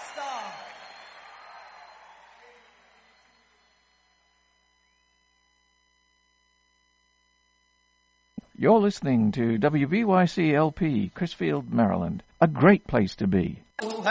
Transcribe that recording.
star. You're listening to WVYC-LP, Chrisfield, Maryland. A great place to be. Oh,